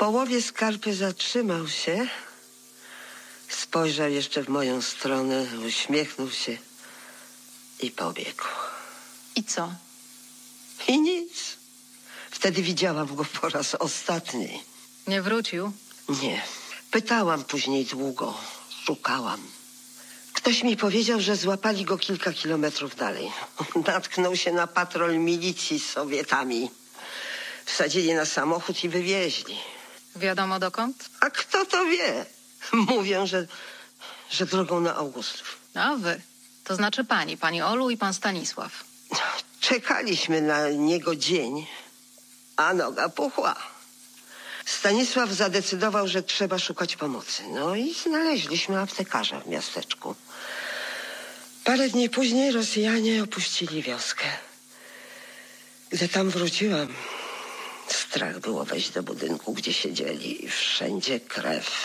połowie skarpy zatrzymał się, spojrzał jeszcze w moją stronę, uśmiechnął się i pobiegł. I co? I nic. Wtedy widziałam go po raz ostatni. Nie wrócił? Nie. Pytałam później długo. Szukałam. Ktoś mi powiedział, że złapali go kilka kilometrów dalej. Natknął się na patrol milicji z Sowietami. Wsadzili na samochód i wywieźli. Wiadomo dokąd? A kto to wie? Mówią, że drogą na Augustów. A wy. To znaczy pani Olu i pan Stanisław. Czekaliśmy na niego dzień, a noga puchła. Stanisław zadecydował, że trzeba szukać pomocy. No i znaleźliśmy aptekarza w miasteczku. Parę dni później Rosjanie opuścili wioskę. Gdy tam wróciłam, strach było wejść do budynku, gdzie siedzieli. Wszędzie krew.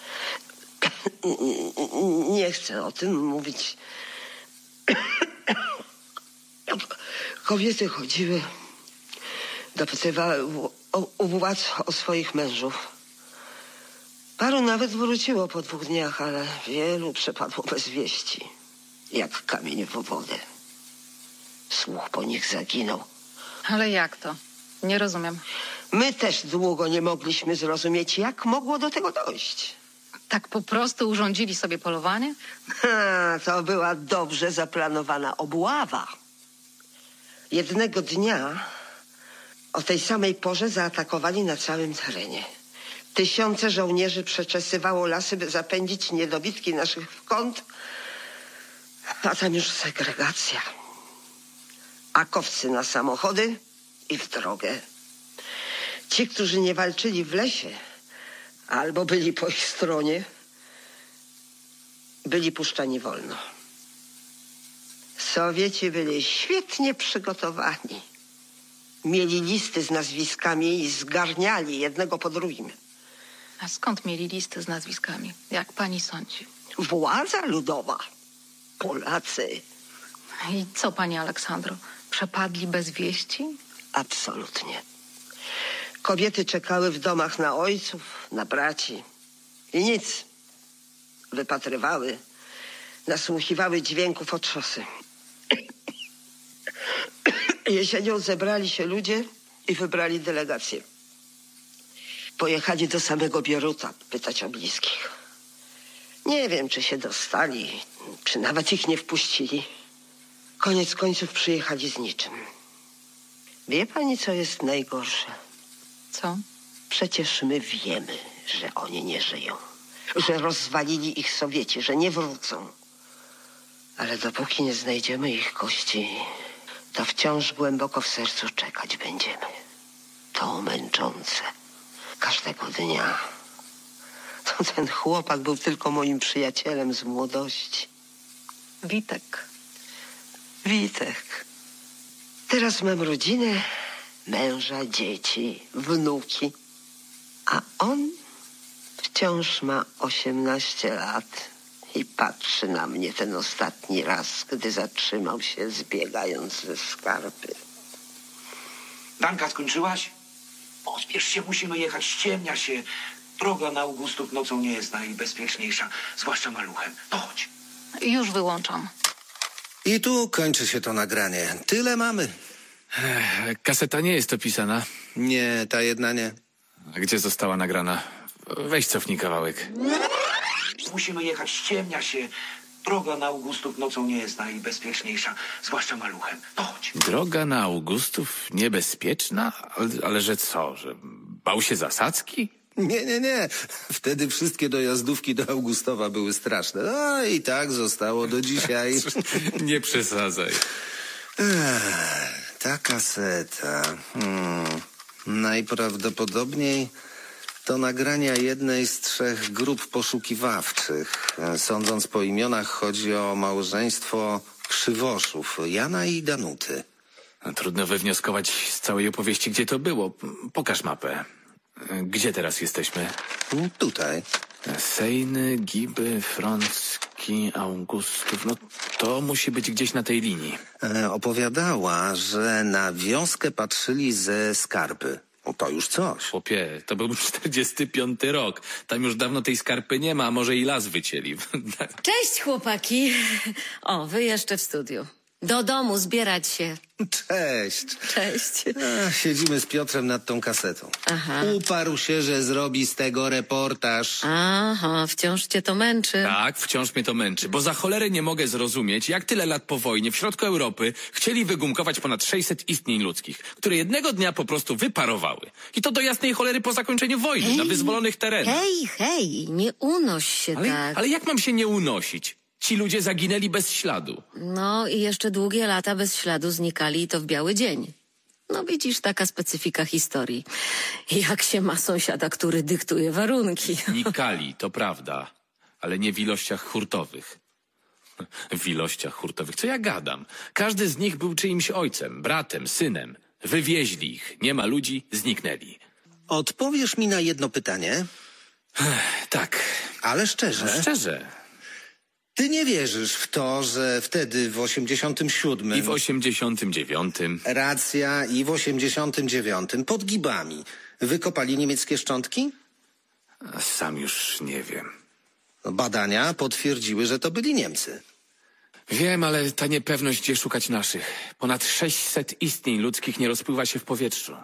Nie chcę o tym mówić. Kobiety chodziły, dopytywały u władz o swoich mężów. Paru nawet wróciło po 2 dniach, ale wielu przepadło bez wieści. Jak kamień w wodę. Słuch po nich zaginął. Ale jak to? Nie rozumiem. My też długo nie mogliśmy zrozumieć, jak mogło do tego dojść. Tak po prostu urządzili sobie polowanie? To była dobrze zaplanowana obława. Jednego dnia o tej samej porze zaatakowali na całym terenie. Tysiące żołnierzy przeczesywało lasy, by zapędzić niedobitki naszych w kąt, a tam już segregacja. Akowcy na samochody i w drogę. Ci, którzy nie walczyli w lesie, albo byli po ich stronie, byli puszczani wolno. Sowieci byli świetnie przygotowani. Mieli listy z nazwiskami i zgarniali jednego po drugim. A skąd mieli listy z nazwiskami? Jak pani sądzi? Władza ludowa. Polacy. I co, pani Aleksandro? Przepadli bez wieści? Absolutnie. Kobiety czekały w domach na ojców, na braci. I nic. Wypatrywały, nasłuchiwały dźwięków od szosy. Jesienią zebrali się ludzie i wybrali delegację. Pojechali do samego Bieruta pytać o bliskich. Nie wiem, czy się dostali, czy nawet ich nie wpuścili. Koniec końców przyjechali z niczym. Wie pani, co jest najgorsze? Co? Przecież my wiemy, że oni nie żyją. Że rozwalili ich Sowieci, że nie wrócą. Ale dopóki nie znajdziemy ich kości, to wciąż głęboko w sercu czekać będziemy. To męczące. Każdego dnia. To ten chłopak był tylko moim przyjacielem z młodości. Witek. Witek. Teraz mam rodzinę, męża, dzieci, wnuki. A on wciąż ma 18 lat i patrzy na mnie ten ostatni raz, gdy zatrzymał się, zbiegając ze skarpy. Danka, skończyłaś? Pospiesz się, musimy jechać, ściemnia się. Droga na Augustów nocą nie jest najbezpieczniejsza, zwłaszcza maluchem. No chodź. Już wyłączam. I tu kończy się to nagranie. Tyle mamy. Kaseta nie jest opisana. Nie, ta jedna nie. A gdzie została nagrana? Weź cofnij kawałek. Musimy jechać, ściemnia się. Droga na Augustów nocą nie jest najbezpieczniejsza, zwłaszcza maluchem. No chodź. Droga na Augustów niebezpieczna? Ale że co? Że bał się zasadzki? Nie. Wtedy wszystkie dojazdówki do Augustowa były straszne. No i tak zostało do dzisiaj. Nie przesadzaj. Ta kaseta. Najprawdopodobniej to nagrania jednej z 3 grup poszukiwawczych. Sądząc po imionach, chodzi o małżeństwo Krzywoszów, Jana i Danuty. Trudno wywnioskować z całej opowieści, gdzie to było. Pokaż mapę. Gdzie teraz jesteśmy? Tutaj. Sejny, Giby, Frącki, Augustów. No to musi być gdzieś na tej linii. Opowiadała, że na wioskę patrzyli ze skarpy. No to już coś. Chłopie, to był 45 rok. Tam już dawno tej skarpy nie ma, a może i las wycięli. Cześć, chłopaki. O, wy jeszcze w studiu. Do domu zbierać się. Cześć. Cześć. Siedzimy z Piotrem nad tą kasetą. Aha. Uparł się, że zrobi z tego reportaż. Aha, wciąż cię to męczy. Tak, wciąż mnie to męczy, bo za cholerę nie mogę zrozumieć, jak tyle lat po wojnie w środku Europy chcieli wygumkować ponad 600 istnień ludzkich, które jednego dnia po prostu wyparowały. I to do jasnej cholery po zakończeniu wojny, na wyzwolonych terenach. Hej, nie unoś się tak. Ale jak mam się nie unosić? Ci ludzie zaginęli bez śladu. No i jeszcze długie lata bez śladu znikali i to w biały dzień. No widzisz, taka specyfika historii. Jak się ma sąsiada, który dyktuje warunki. Znikali, to prawda, ale nie w ilościach hurtowych. W ilościach hurtowych, co ja gadam? Każdy z nich był czyimś ojcem, bratem, synem. Wywieźli ich, nie ma ludzi, zniknęli. Odpowiesz mi na jedno pytanie, Tak, ale szczerze. szczerze. Ty nie wierzysz w to, że wtedy w 87 I w 89. racja i w 89 pod Gibami wykopali niemieckie szczątki? Sam już nie wiem. Badania potwierdziły, że to byli Niemcy. Wiem, ale ta niepewność, gdzie szukać naszych. Ponad 600 istnień ludzkich nie rozpływa się w powietrzu.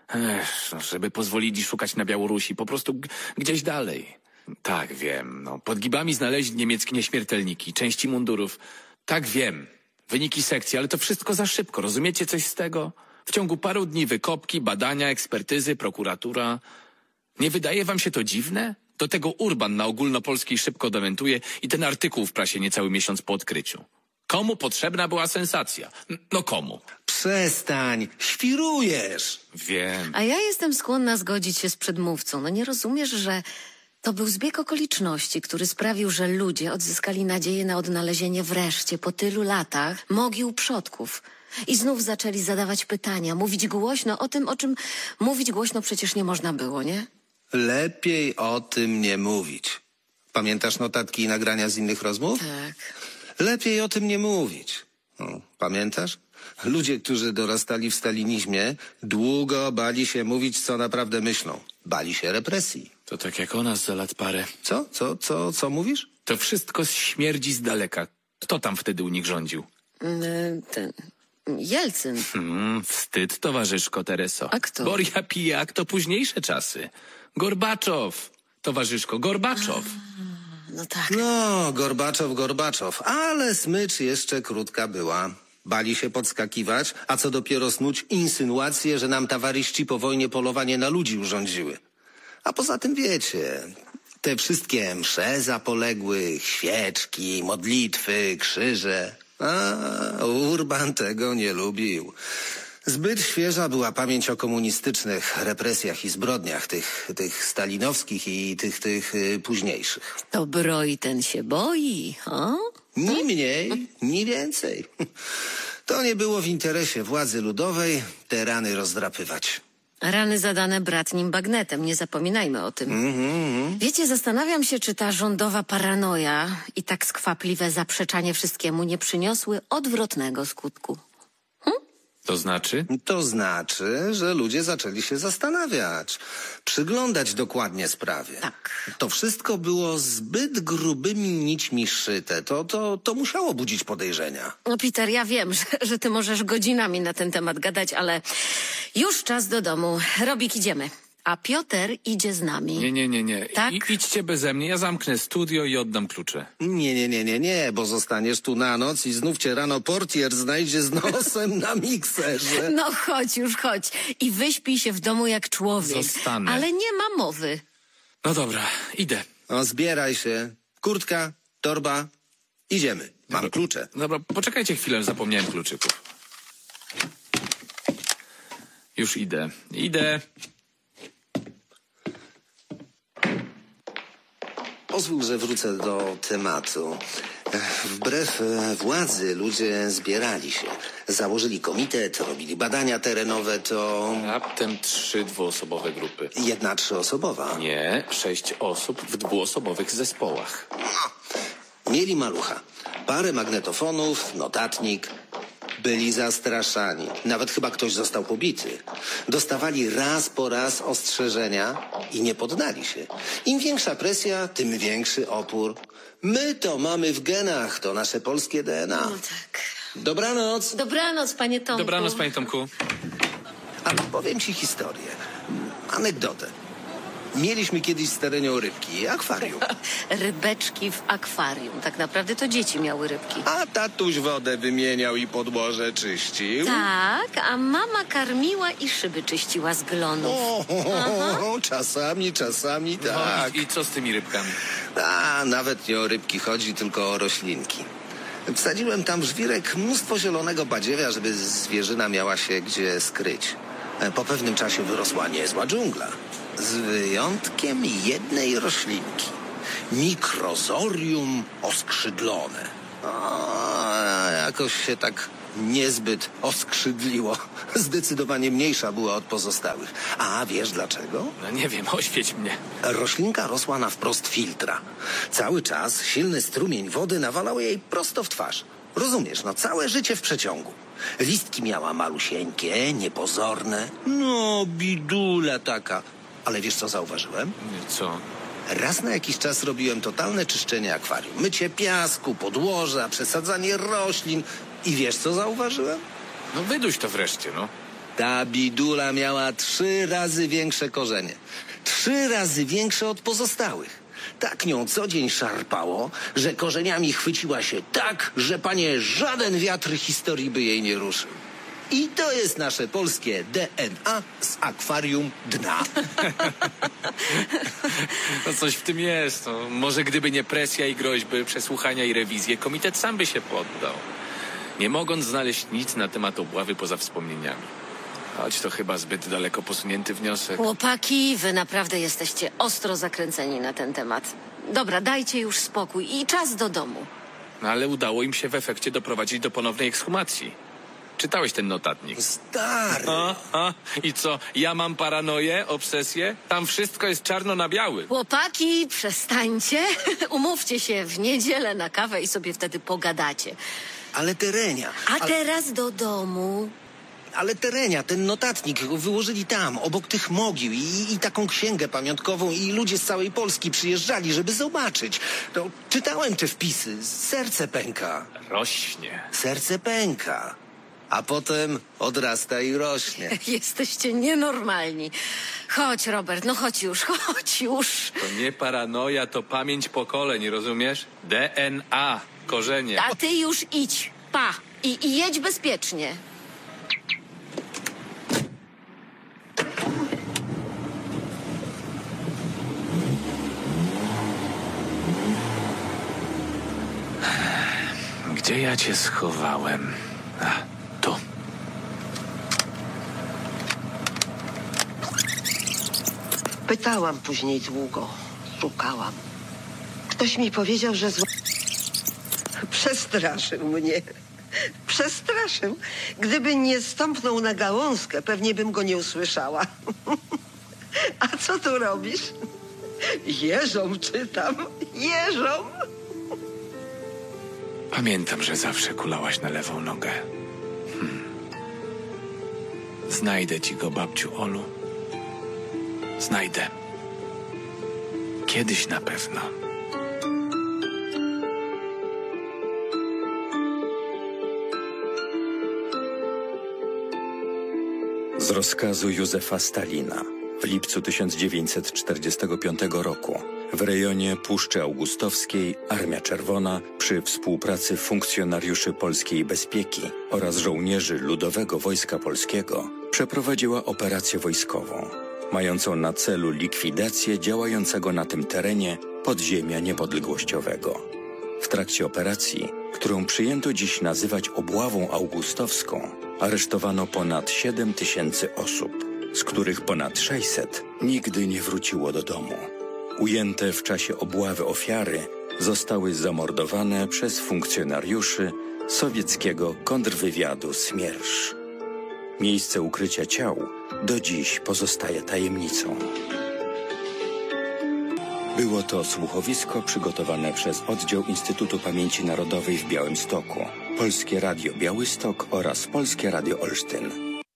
Żeby pozwolili szukać na Białorusi, po prostu gdzieś dalej. Tak, wiem. No, pod Gibami znaleźli niemieckie nieśmiertelniki, części mundurów. Tak, wiem. Wyniki sekcji, ale to wszystko za szybko. Rozumiecie coś z tego? W ciągu paru dni wykopki, badania, ekspertyzy, prokuratura. Nie wydaje wam się to dziwne? Do tego Urban na ogólnopolskiej szybko dementuje i ten artykuł w prasie niecały miesiąc po odkryciu. Komu potrzebna była sensacja? No komu? Przestań, świrujesz. Wiem. A ja jestem skłonna zgodzić się z przedmówcą. No nie rozumiesz, że to był zbieg okoliczności, który sprawił, że ludzie odzyskali nadzieję na odnalezienie wreszcie po tylu latach mogił przodków. I znów zaczęli zadawać pytania, mówić głośno o tym, o czym mówić głośno przecież nie można było, nie? Lepiej o tym nie mówić. Pamiętasz notatki i nagrania z innych rozmów? Tak. Lepiej o tym nie mówić. Pamiętasz? Ludzie, którzy dorastali w stalinizmie, długo bali się mówić, co naprawdę myślą. Bali się represji. To tak jak o nas za lat parę. Co mówisz? To wszystko śmierdzi z daleka. Kto tam wtedy u nich rządził? Ten Jelcyn. Wstyd, towarzyszko Tereso. A kto? Boria Pijak to późniejsze czasy. Gorbaczow, towarzyszko, Gorbaczow. No tak. No, Gorbaczow, ale smycz jeszcze krótka była. Bali się podskakiwać, a co dopiero snuć insynuacje, że nam tawaryści po wojnie polowanie na ludzi urządziły. A poza tym wiecie, te wszystkie msze za poległych, świeczki, modlitwy, krzyże. A Urban tego nie lubił. Zbyt świeża była pamięć o komunistycznych represjach i zbrodniach, tych stalinowskich i tych późniejszych. To broi ten się boi, o? Ni mniej, ni więcej. To nie było w interesie władzy ludowej te rany rozdrapywać. Rany zadane bratnim bagnetem, nie zapominajmy o tym. Wiecie, zastanawiam się, czy ta rządowa paranoja i tak skwapliwe zaprzeczanie wszystkiemu nie przyniosły odwrotnego skutku. To znaczy? To znaczy, że ludzie zaczęli się zastanawiać, przyglądać dokładnie sprawie. Tak. To wszystko było zbyt grubymi nićmi szyte. To musiało budzić podejrzenia. No Peter, ja wiem, że ty możesz godzinami na ten temat gadać, ale już czas do domu. Robik, idziemy. A Piotr idzie z nami. Nie. Tak? Idźcie beze mnie, ja zamknę studio i oddam klucze. Nie, bo zostaniesz tu na noc i znów cię rano portier znajdzie z nosem na mikserze. No chodź. I wyśpij się w domu jak człowiek. Zostanę. Ale nie ma mowy. No dobra, idę. No, zbieraj się. Kurtka, torba. Idziemy. Mam klucze. Dobra, poczekajcie chwilę, zapomniałem kluczyków. Już idę. Pozwól, że wrócę do tematu. Wbrew władzy ludzie zbierali się. Założyli komitet, robili badania terenowe, to Raptem 3 dwuosobowe grupy. jedna 3-osobowa. Nie, 6 osób w dwuosobowych zespołach. Mieli malucha. Parę magnetofonów, notatnik. Byli zastraszani. Nawet chyba ktoś został pobity. Dostawali raz po raz ostrzeżenia i nie poddali się. Im większa presja, tym większy opór. My to mamy w genach, to nasze polskie DNA. No tak. Dobranoc. Dobranoc, panie Tomku. Dobranoc, panie Tomku. A powiem ci historię. Anegdotę. Mieliśmy kiedyś z Terenią rybki, akwarium. Rybeczki w akwarium. Tak naprawdę to dzieci miały rybki. A tatuś wodę wymieniał i podłoże czyścił. Tak, a mama karmiła i szyby czyściła z glonów. Czasami tak. No, i co z tymi rybkami? A nawet nie o rybki chodzi, tylko o roślinki. Wsadziłem tam w żwirek mnóstwo zielonego badziewia, żeby zwierzyna miała się gdzie skryć. Po pewnym czasie wyrosła niezła dżungla. Z wyjątkiem jednej roślinki. Mikrozorium oskrzydlone. Jakoś się tak niezbyt oskrzydliło. Zdecydowanie mniejsza była od pozostałych. A wiesz dlaczego? No nie wiem, oświeć mnie. Roślinka rosła na wprost filtra. Cały czas silny strumień wody nawalał jej prosto w twarz. Rozumiesz, no całe życie w przeciągu. Listki miała malusieńkie, niepozorne. No, bidula taka. Ale wiesz, co zauważyłem? Co? Raz na jakiś czas robiłem totalne czyszczenie akwarium. Mycie piasku, podłoża, przesadzanie roślin. I wiesz, co zauważyłem? No wyduś to wreszcie, no. Ta bidula miała 3 razy większe korzenie. 3 razy większe od pozostałych. Tak nią co dzień szarpało, że korzeniami chwyciła się tak, że panie żaden wiatr historii by jej nie ruszył. I to jest nasze polskie DNA z akwarium dna. No coś w tym jest. No. Może gdyby nie presja i groźby, przesłuchania i rewizje, komitet sam by się poddał. Nie mogąc znaleźć nic na temat obławy poza wspomnieniami. Choć to chyba zbyt daleko posunięty wniosek. Chłopaki, wy naprawdę jesteście ostro zakręceni na ten temat. Dobra, dajcie już spokój i czas do domu. No ale udało im się w efekcie doprowadzić do ponownej ekshumacji. Czytałeś ten notatnik? Stary. I co, ja mam paranoję, obsesję? Tam wszystko jest czarno na białym. Chłopaki, przestańcie. Umówcie się w niedzielę na kawę i sobie wtedy pogadacie. Ale Terenia. A teraz do domu. Ale Terenia, ten notatnik wyłożyli tam, obok tych mogił i taką księgę pamiątkową i ludzie z całej Polski przyjeżdżali, żeby zobaczyć. No, czytałem te wpisy. Serce pęka. Rośnie. Serce pęka. A potem odrasta i rośnie. Jesteście nienormalni. Chodź, Robert, no chodź już, chodź już. To nie paranoja, to pamięć pokoleń, rozumiesz? DNA, korzenie. A ty już idź, pa. I jedź bezpiecznie. Gdzie ja cię schowałem? A, tu. Pytałam później długo. Szukałam. Ktoś mi powiedział, że Przestraszył mnie. Przestraszył. Gdyby nie stąpnął na gałązkę, pewnie bym go nie usłyszała. A co tu robisz? Jeżą czytam. Jeżą. Pamiętam, że zawsze kulałaś na lewą nogę. Znajdę ci go, babciu Olu. Znajdę. Kiedyś na pewno. Z rozkazu Józefa Stalina w lipcu 1945 roku w rejonie Puszczy Augustowskiej Armia Czerwona przy współpracy funkcjonariuszy polskiej bezpieki oraz żołnierzy Ludowego Wojska Polskiego przeprowadziła operację wojskową, mającą na celu likwidację działającego na tym terenie podziemia niepodległościowego. W trakcie operacji, którą przyjęto dziś nazywać obławą augustowską, aresztowano ponad 7 000 osób, z których ponad 600 nigdy nie wróciło do domu. Ujęte w czasie obławy ofiary zostały zamordowane przez funkcjonariuszy sowieckiego kontrwywiadu Smiersz. Miejsce ukrycia ciał do dziś pozostaje tajemnicą. Było to słuchowisko przygotowane przez Oddział Instytutu Pamięci Narodowej w Białymstoku, Polskie Radio Białystok oraz Polskie Radio Olsztyn.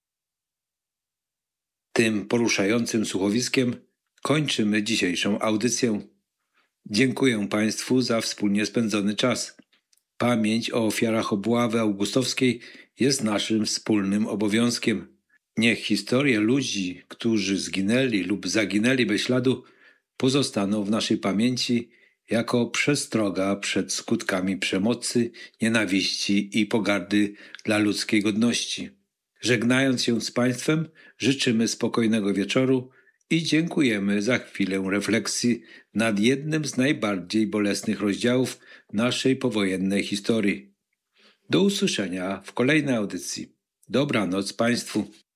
Tym poruszającym słuchowiskiem kończymy dzisiejszą audycję. Dziękuję Państwu za wspólnie spędzony czas. Pamięć o ofiarach obławy augustowskiej jest naszym wspólnym obowiązkiem. Niech historie ludzi, którzy zginęli lub zaginęli bez śladu, pozostaną w naszej pamięci jako przestroga przed skutkami przemocy, nienawiści i pogardy dla ludzkiej godności. Żegnając się z Państwem, życzymy spokojnego wieczoru i dziękujemy za chwilę refleksji nad jednym z najbardziej bolesnych rozdziałów naszej powojennej historii. Do usłyszenia w kolejnej audycji. Dobranoc Państwu.